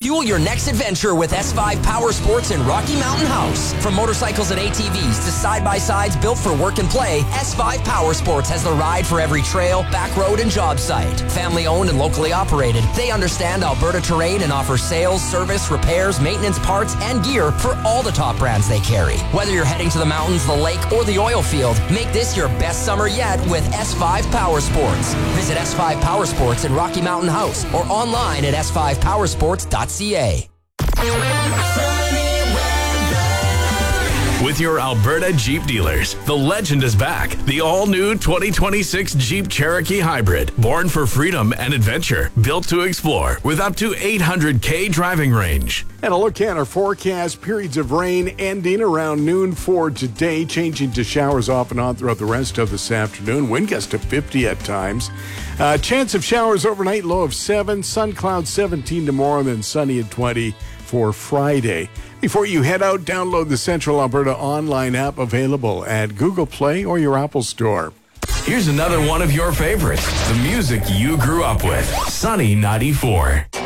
Fuel your next adventure with S5 Power Sports in Rocky Mountain House. From motorcycles and ATVs to side-by-sides built for work and play, S5 Power Sports has the ride for every trail, back road, and job site. Family-owned and locally operated, they understand Alberta terrain and offer sales, service, repairs, maintenance, parts, and gear for all the top brands they carry. Whether you're heading to the mountains, the lake, or the oil field, make this your best summer yet with S5 Power Sports. Visit S5 Power Sports in Rocky Mountain House or online at s5powersports.ca. With your Alberta Jeep dealers, the legend is back. The all-new 2026 Jeep Cherokee Hybrid. Born for freedom and adventure. Built to explore with up to 800K driving range. And a look at our forecast. Periods of rain ending around noon for today, changing to showers off and on throughout the rest of this afternoon. Wind gusts to 50 at times. Chance of showers overnight, low of 7. Sun clouds 17 tomorrow, and then sunny at 20 for Friday. Before you head out, download the Central Alberta online app, available at Google Play or your Apple Store. Here's another one of your favorites. The music you grew up with. Sunny 94.